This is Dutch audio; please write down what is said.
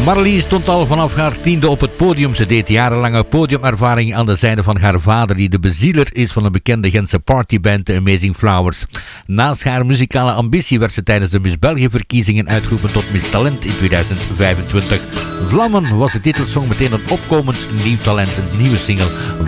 Marlies stond al vanaf haar 10e op het podium. Ze deed jarenlange podiumervaring aan de zijde van haar vader, die de bezieler is van een bekende Gentse partyband, The Amazing Flowers. Naast haar muzikale ambitie werd ze tijdens de Miss België-verkiezingen uitgeroepen tot Miss Talent in 2025. Vlammen was de titelsong, meteen een opkomend nieuw talent, een nieuwe single